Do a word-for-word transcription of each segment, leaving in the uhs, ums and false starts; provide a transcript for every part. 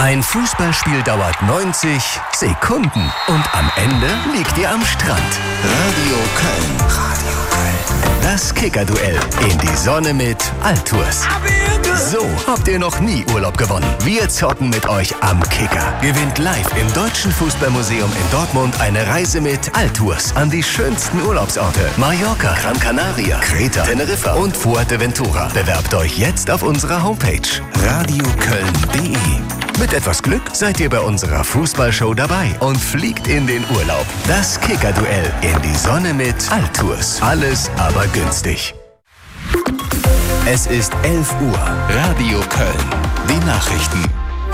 Ein Fußballspiel dauert neunzig Sekunden und am Ende liegt ihr am Strand. Radio Köln. Radio Köln. Das Kicker-Duell in die Sonne mit Altours. So habt ihr noch nie Urlaub gewonnen. Wir zocken mit euch am Kicker. Gewinnt live im Deutschen Fußballmuseum in Dortmund eine Reise mit Altours an die schönsten Urlaubsorte. Mallorca, Gran Canaria, Kreta, Teneriffa und Fuerteventura. Bewerbt euch jetzt auf unserer Homepage radioköln punkt de. Mit etwas Glück seid ihr bei unserer Fußballshow dabei und fliegt in den Urlaub. Das Kicker-Duell in die Sonne mit Altours. Alles aber günstig. Es ist elf Uhr. Radio Köln. Die Nachrichten.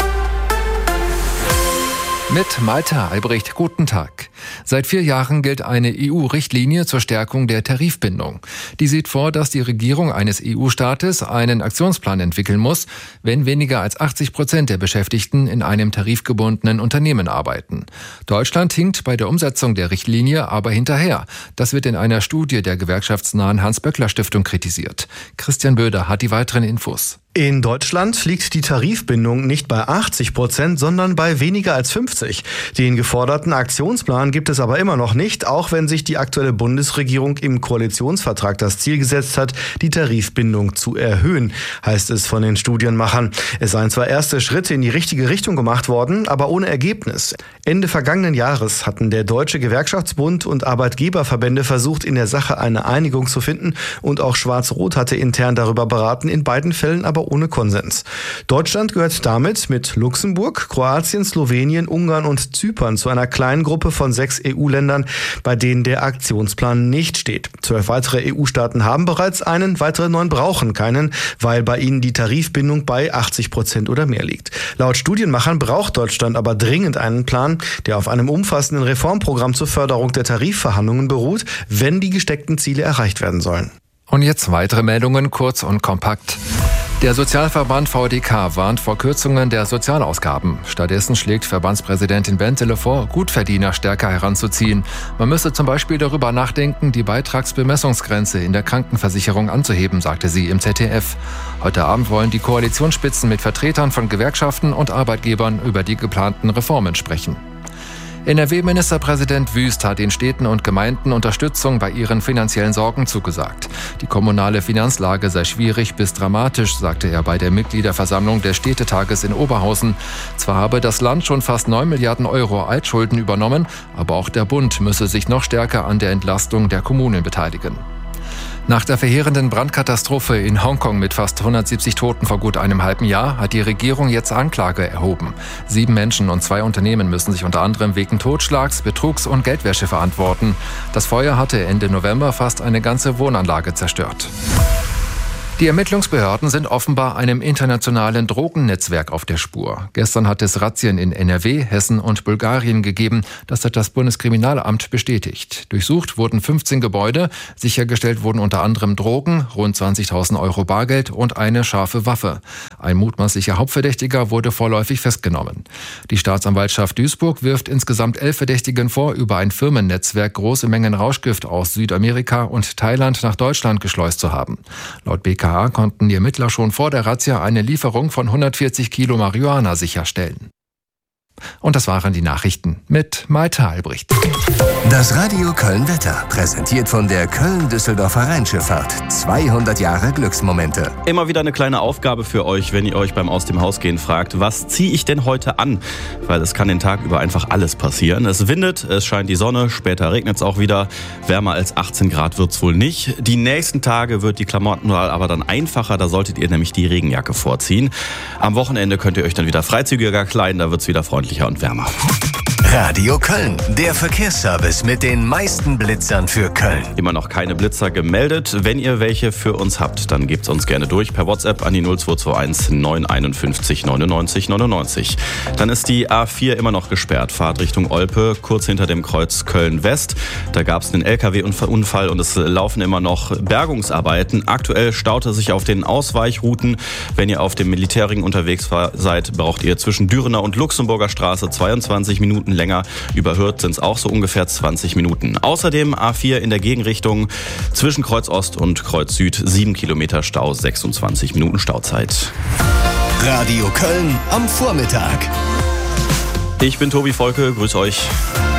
Mit Malte Albrecht, guten Tag. Seit vier Jahren gilt eine E U-Richtlinie zur Stärkung der Tarifbindung. Die sieht vor, dass die Regierung eines E U-Staates einen Aktionsplan entwickeln muss, wenn weniger als achtzig Prozent der Beschäftigten in einem tarifgebundenen Unternehmen arbeiten. Deutschland hinkt bei der Umsetzung der Richtlinie aber hinterher. Das wird in einer Studie der gewerkschaftsnahen Hans-Böckler-Stiftung kritisiert. Christian Böder hat die weiteren Infos. In Deutschland liegt die Tarifbindung nicht bei achtzig Prozent, sondern bei weniger als fünfzig. Den geforderten Aktionsplan gibt es aber immer noch nicht, auch wenn sich die aktuelle Bundesregierung im Koalitionsvertrag das Ziel gesetzt hat, die Tarifbindung zu erhöhen, heißt es von den Studienmachern. Es seien zwar erste Schritte in die richtige Richtung gemacht worden, aber ohne Ergebnis. Ende vergangenen Jahres hatten der Deutsche Gewerkschaftsbund und Arbeitgeberverbände versucht, in der Sache eine Einigung zu finden, und auch Schwarz-Rot hatte intern darüber beraten, in beiden Fällen aber ohne Konsens. Deutschland gehört damit mit Luxemburg, Kroatien, Slowenien, Ungarn und Zypern zu einer kleinen Gruppe von sechs E U-Ländern, bei denen der Aktionsplan nicht steht. Zwölf weitere E U-Staaten haben bereits einen, weitere neun brauchen keinen, weil bei ihnen die Tarifbindung bei achtzig Prozent oder mehr liegt. Laut Studienmachern braucht Deutschland aber dringend einen Plan, der auf einem umfassenden Reformprogramm zur Förderung der Tarifverhandlungen beruht, wenn die gesteckten Ziele erreicht werden sollen. Und jetzt weitere Meldungen, kurz und kompakt. Der Sozialverband V D K warnt vor Kürzungen der Sozialausgaben. Stattdessen schlägt Verbandspräsidentin Bentele vor, Gutverdiener stärker heranzuziehen. Man müsse zum Beispiel darüber nachdenken, die Beitragsbemessungsgrenze in der Krankenversicherung anzuheben, sagte sie im Z D F. Heute Abend wollen die Koalitionsspitzen mit Vertretern von Gewerkschaften und Arbeitgebern über die geplanten Reformen sprechen. N R W-Ministerpräsident Wüst hat den Städten und Gemeinden Unterstützung bei ihren finanziellen Sorgen zugesagt. Die kommunale Finanzlage sei schwierig bis dramatisch, sagte er bei der Mitgliederversammlung des Städtetages in Oberhausen. Zwar habe das Land schon fast neun Milliarden Euro Altschulden übernommen, aber auch der Bund müsse sich noch stärker an der Entlastung der Kommunen beteiligen. Nach der verheerenden Brandkatastrophe in Hongkong mit fast hundertsiebzig Toten vor gut einem halben Jahr hat die Regierung jetzt Anklage erhoben. Sieben Menschen und zwei Unternehmen müssen sich unter anderem wegen Totschlags, Betrugs und Geldwäsche verantworten. Das Feuer hatte Ende November fast eine ganze Wohnanlage zerstört. Die Ermittlungsbehörden sind offenbar einem internationalen Drogennetzwerk auf der Spur. Gestern hat es Razzien in N R W, Hessen und Bulgarien gegeben. Das hat das Bundeskriminalamt bestätigt. Durchsucht wurden fünfzehn Gebäude. Sichergestellt wurden unter anderem Drogen, rund zwanzigtausend Euro Bargeld und eine scharfe Waffe. Ein mutmaßlicher Hauptverdächtiger wurde vorläufig festgenommen. Die Staatsanwaltschaft Duisburg wirft insgesamt elf Verdächtigen vor, über ein Firmennetzwerk große Mengen Rauschgift aus Südamerika und Thailand nach Deutschland geschleust zu haben. Laut B K konnten die Ermittler schon vor der Razzia eine Lieferung von hundertvierzig Kilo Marihuana sicherstellen. Und das waren die Nachrichten mit Malte Albrecht. Das Radio Köln Wetter, präsentiert von der Köln-Düsseldorfer Rheinschifffahrt. zweihundert Jahre Glücksmomente. Immer wieder eine kleine Aufgabe für euch, wenn ihr euch beim Aus dem Haus gehen fragt, was ziehe ich denn heute an? Weil es kann den Tag über einfach alles passieren. Es windet, es scheint die Sonne, später regnet es auch wieder. Wärmer als achtzehn Grad wird es wohl nicht. Die nächsten Tage wird die Klamottenwahl aber dann einfacher, da solltet ihr nämlich die Regenjacke vorziehen. Am Wochenende könnt ihr euch dann wieder freizügiger kleiden, da wird es wieder freundlicher und wärmer. Radio Köln, der Verkehrsservice mit den meisten Blitzern für Köln. Immer noch keine Blitzer gemeldet. Wenn ihr welche für uns habt, dann gebt's uns gerne durch per WhatsApp an die null zwei zwei eins neun fünf eins neunundneunzig neunundneunzig. Dann ist die A vier immer noch gesperrt, Fahrt Richtung Olpe, kurz hinter dem Kreuz Köln-West. Da gab's einen L K W-Unfall und es laufen immer noch Bergungsarbeiten. Aktuell staute sich auf den Ausweichrouten. Wenn ihr auf dem Militärring unterwegs seid, braucht ihr zwischen Dürener und Luxemburger Straße zweiundzwanzig Minuten länger. Über Hürth sind es auch so ungefähr zwanzig Minuten. Außerdem A vier in der Gegenrichtung zwischen Kreuz Ost und Kreuz Süd sieben Kilometer Stau, sechsundzwanzig Minuten Stauzeit. Radio Köln am Vormittag. Ich bin Tobi Volke, grüß euch.